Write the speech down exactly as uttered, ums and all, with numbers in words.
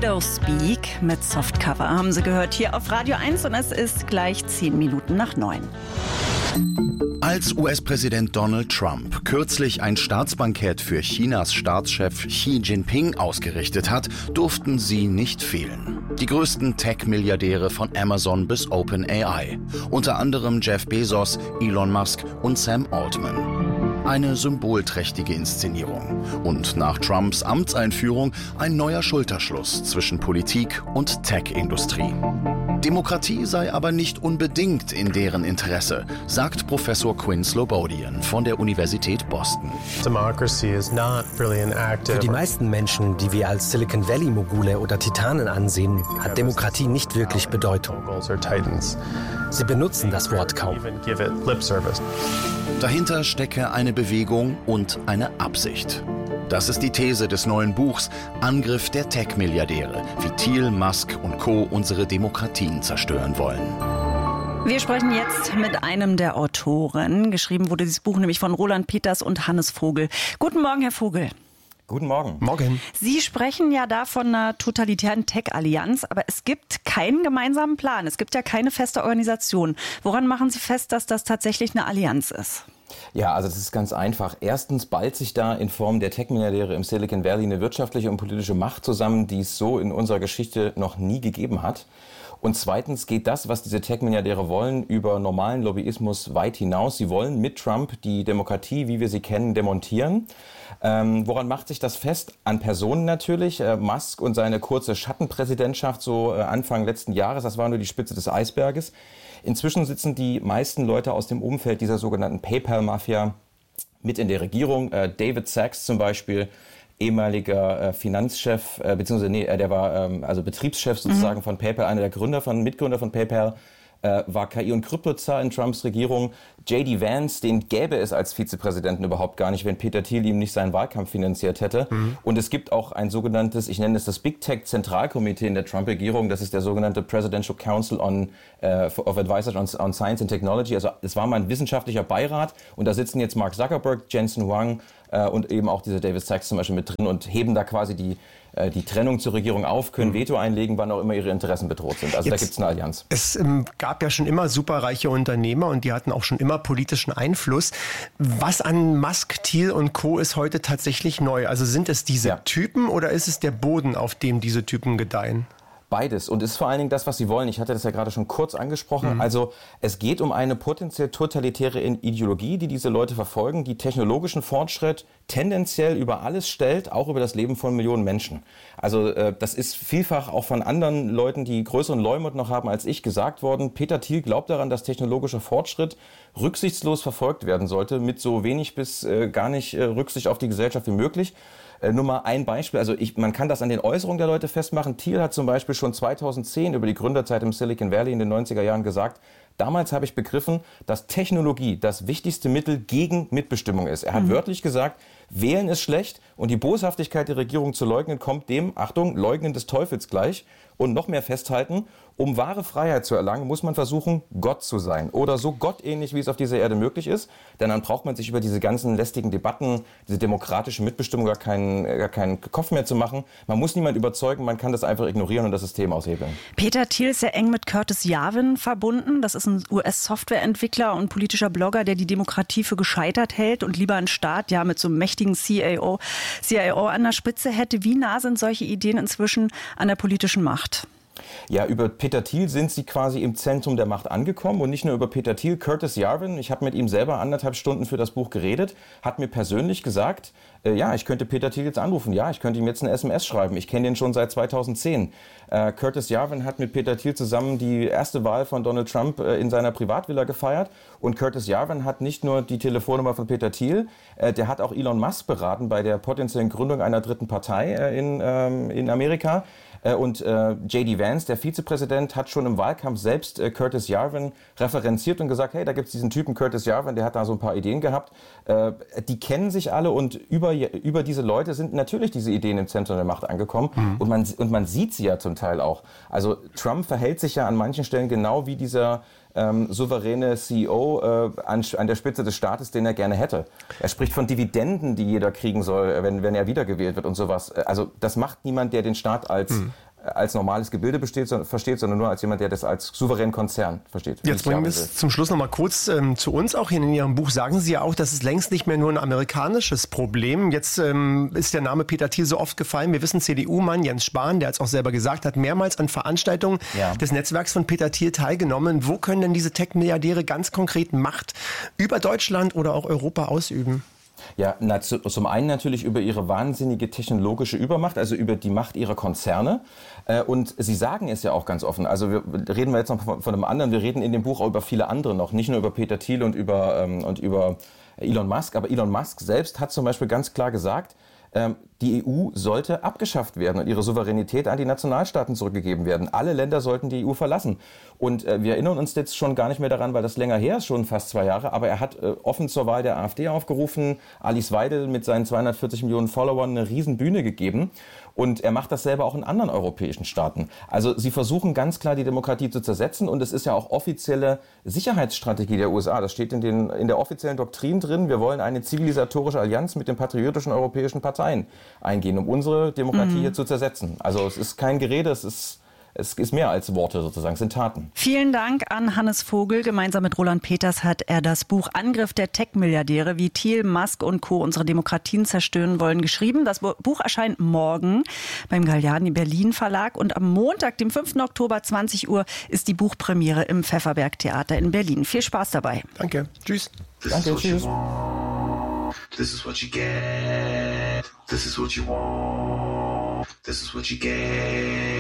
Widow Speak mit Softcover haben Sie gehört hier auf Radio eins und es ist gleich zehn Minuten nach neun. Als U S-Präsident Donald Trump kürzlich ein Staatsbankett für Chinas Staatschef Xi Jinping ausgerichtet hat, durften sie nicht fehlen. Die größten Tech-Milliardäre von Amazon bis OpenAI. Unter anderem Jeff Bezos, Elon Musk und Sam Altman. Eine symbolträchtige Inszenierung. Und nach Trumps Amtseinführung ein neuer Schulterschluss zwischen Politik und Tech-Industrie. Demokratie sei aber nicht unbedingt in deren Interesse, sagt Professor Quinn Slobodian von der Universität Boston. Für die meisten Menschen, die wir als Silicon Valley-Mogule oder Titanen ansehen, hat Demokratie nicht wirklich Bedeutung. Sie benutzen das Wort kaum. Dahinter stecke eine Bewegung und eine Absicht. Das ist die These des neuen Buchs Angriff der Tech-Milliardäre, wie Thiel, Musk und Co. unsere Demokratien zerstören wollen. Wir sprechen jetzt mit einem der Autoren. Geschrieben wurde dieses Buch nämlich von Roland Peters und Hannes Vogel. Guten Morgen, Herr Vogel. Guten Morgen. Morgen. Sie sprechen ja da von einer totalitären Tech-Allianz, aber es gibt keinen gemeinsamen Plan. Es gibt ja keine feste Organisation. Woran machen Sie fest, dass das tatsächlich eine Allianz ist? Ja, also das ist ganz einfach. Erstens ballt sich da in Form der Tech-Milliardäre im Silicon Valley eine wirtschaftliche und politische Macht zusammen, die es so in unserer Geschichte noch nie gegeben hat. Und zweitens geht das, was diese Tech-Milliardäre wollen, über normalen Lobbyismus weit hinaus. Sie wollen mit Trump die Demokratie, wie wir sie kennen, demontieren. Ähm, woran macht sich das fest? An Personen natürlich. Äh, Musk und seine kurze Schattenpräsidentschaft so äh, Anfang letzten Jahres, das war nur die Spitze des Eisberges. Inzwischen sitzen die meisten Leute aus dem Umfeld dieser sogenannten PayPal-Mafia mit in der Regierung. Äh, David Sachs zum Beispiel, ehemaliger äh, Finanzchef, äh, beziehungsweise nee, äh, der war ähm, also Betriebschef sozusagen mhm. von PayPal, einer der Gründer von, Mitgründer von PayPal, äh, war K I- und Kryptozar in Trumps Regierung. J D Vance, den gäbe es als Vizepräsidenten überhaupt gar nicht, wenn Peter Thiel ihm nicht seinen Wahlkampf finanziert hätte. Mhm. Und es gibt auch ein sogenanntes, ich nenne es das Big Tech Zentralkomitee in der Trump-Regierung, das ist der sogenannte Presidential Council on, uh, of Advisors on, on Science and Technology. Also es war mal ein wissenschaftlicher Beirat und da sitzen jetzt Mark Zuckerberg, Jensen Huang äh, und eben auch dieser David Sachs zum Beispiel mit drin und heben da quasi die die Trennung zur Regierung auf, können Veto einlegen, wann auch immer ihre Interessen bedroht sind. Also Jetzt, da gibt es eine Allianz. Es ähm, gab ja schon immer superreiche Unternehmer und die hatten auch schon immer politischen Einfluss. Was an Musk, Thiel und Co. ist heute tatsächlich neu? Also sind es diese ja. Typen oder ist es der Boden, auf dem diese Typen gedeihen? Beides. Und ist vor allen Dingen das, was sie wollen. Ich hatte das ja gerade schon kurz angesprochen. Mhm. Also es geht um eine potenziell totalitäre Ideologie, die diese Leute verfolgen, die technologischen Fortschritt tendenziell über alles stellt, auch über das Leben von Millionen Menschen. Also äh, das ist vielfach auch von anderen Leuten, die größeren Leumund noch haben als ich, gesagt worden. Peter Thiel glaubt daran, dass technologischer Fortschritt rücksichtslos verfolgt werden sollte, mit so wenig bis äh, gar nicht äh, Rücksicht auf die Gesellschaft wie möglich. Äh, nur mal ein Beispiel, also ich, man kann das an den Äußerungen der Leute festmachen. Thiel hat zum Beispiel schon zweitausendzehn über die Gründerzeit im Silicon Valley in den neunziger Jahren gesagt, damals habe ich begriffen, dass Technologie das wichtigste Mittel gegen Mitbestimmung ist. Er hat mhm. wörtlich gesagt, wählen ist schlecht und die Boshaftigkeit der Regierung zu leugnen, kommt dem, Achtung, Leugnen des Teufels gleich. Und noch mehr festhalten, um wahre Freiheit zu erlangen, muss man versuchen, Gott zu sein. Oder so gottähnlich, wie es auf dieser Erde möglich ist. Denn dann braucht man sich über diese ganzen lästigen Debatten, diese demokratische Mitbestimmung gar keinen, gar keinen Kopf mehr zu machen. Man muss niemand überzeugen, man kann das einfach ignorieren und das System aushebeln. Peter Thiel ist sehr eng mit Curtis Yarvin verbunden. Das ist ein U S-Softwareentwickler und politischer Blogger, der die Demokratie für gescheitert hält und lieber einen Staat ja mit so einem mächtigen C I O, C I O an der Spitze hätte. Wie nah sind solche Ideen inzwischen an der politischen Macht? Ja, über Peter Thiel sind sie quasi im Zentrum der Macht angekommen und nicht nur über Peter Thiel. Curtis Yarvin, ich habe mit ihm selber anderthalb Stunden für das Buch geredet, hat mir persönlich gesagt, äh, ja, ich könnte Peter Thiel jetzt anrufen, ja, ich könnte ihm jetzt eine S M S schreiben, ich kenne den schon seit zweitausendzehn. Äh, Curtis Yarvin hat mit Peter Thiel zusammen die erste Wahl von Donald Trump äh, in seiner Privatvilla gefeiert und Curtis Yarvin hat nicht nur die Telefonnummer von Peter Thiel, äh, der hat auch Elon Musk beraten bei der potenziellen Gründung einer dritten Partei äh, in, ähm, in Amerika. Und äh, J D Vance, der Vizepräsident, hat schon im Wahlkampf selbst äh, Curtis Yarvin referenziert und gesagt, hey, da gibt's diesen Typen Curtis Yarvin, der hat da so ein paar Ideen gehabt. Äh, die kennen sich alle und über, über diese Leute sind natürlich diese Ideen im Zentrum der Macht angekommen. Mhm. Und, man, und man sieht sie ja zum Teil auch. Also Trump verhält sich ja an manchen Stellen genau wie dieser ähm, souveräne C E O äh, an, an der Spitze des Staates, den er gerne hätte. Er spricht von Dividenden, die jeder kriegen soll, wenn, wenn er wiedergewählt wird und sowas. Also das macht niemand, der den Staat als, mhm. als normales Gebilde besteht, so, versteht, sondern nur als jemand, der das als souveränen Konzern versteht. Jetzt bringen wir es zum Schluss noch mal kurz ähm, zu uns. Auch hier in Ihrem Buch sagen Sie ja auch, das ist längst nicht mehr nur ein amerikanisches Problem. Jetzt ähm, ist der Name Peter Thiel so oft gefallen. Wir wissen, C D U-Mann Jens Spahn, der hat es auch selber gesagt, hat mehrmals an Veranstaltungen ja. des Netzwerks von Peter Thiel teilgenommen. Wo können denn diese Tech-Milliardäre ganz konkret Macht über Deutschland oder auch Europa ausüben? Ja, na, zu, zum einen natürlich über ihre wahnsinnige technologische Übermacht, also über die Macht ihrer Konzerne. Äh, und sie sagen es ja auch ganz offen. Also wir reden wir jetzt noch von, von einem anderen. Wir reden in dem Buch auch über viele andere noch, nicht nur über Peter Thiel und über ähm, und über Elon Musk. Aber Elon Musk selbst hat zum Beispiel ganz klar gesagt, ähm, die E U sollte abgeschafft werden und ihre Souveränität an die Nationalstaaten zurückgegeben werden. Alle Länder sollten die E U verlassen. Und äh, wir erinnern uns jetzt schon gar nicht mehr daran, weil das länger her ist, schon fast zwei Jahre. Aber er hat äh, offen zur Wahl der AfD aufgerufen, Alice Weidel mit seinen zweihundertvierzig Millionen Followern eine Riesenbühne gegeben. Und er macht das selber auch in anderen europäischen Staaten. Also sie versuchen ganz klar, die Demokratie zu zersetzen. Und es ist ja auch offizielle Sicherheitsstrategie der U S A. Das steht in, den, in der offiziellen Doktrin drin. Wir wollen eine zivilisatorische Allianz mit den patriotischen europäischen Parteien eingehen, um unsere Demokratie mhm. hier zu zersetzen. Also es ist kein Gerede, es ist, es ist mehr als Worte sozusagen, es sind Taten. Vielen Dank an Hannes Vogel. Gemeinsam mit Roland Peters hat er das Buch Angriff der Tech-Milliardäre, wie Thiel, Musk und Co. unsere Demokratien zerstören wollen, geschrieben. Das Buch erscheint morgen beim Galliani Berlin Verlag und am Montag, dem fünften Oktober, zwanzig Uhr, ist die Buchpremiere im Pfefferberg Theater in Berlin. Viel Spaß dabei. Danke. Tschüss. Danke. Tschüss. This is what you get. This is what you want. This is what you get.